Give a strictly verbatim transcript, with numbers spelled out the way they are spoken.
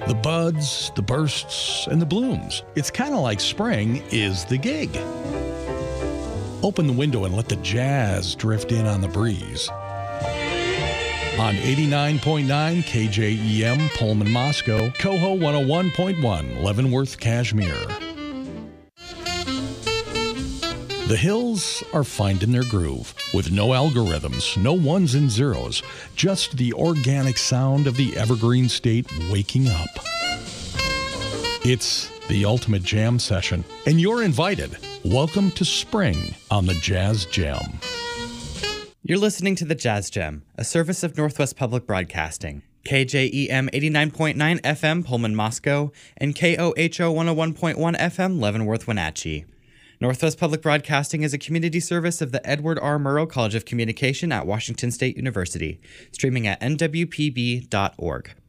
The buds, the bursts, and the blooms. It's kind of like spring is the gig. Open the window and let the jazz drift in on the breeze. On eighty-nine point nine K J E M Pullman, Moscow, Coho one oh one point one Leavenworth, Kashmir. The hills are finding their groove, with no algorithms, no ones and zeros, just the organic sound of the evergreen state waking up. It's the ultimate jam session, and you're invited. Welcome to spring on the Jazz Jam. You're listening to the Jazz Jam, a service of Northwest Public Broadcasting. K J E M eighty-nine point nine F M Pullman, Moscow, and K O H O one oh one point one F M Leavenworth, Wenatchee. Northwest Public Broadcasting is a community service of the Edward R. Murrow College of Communication at Washington State University, streaming at N W P B dot org.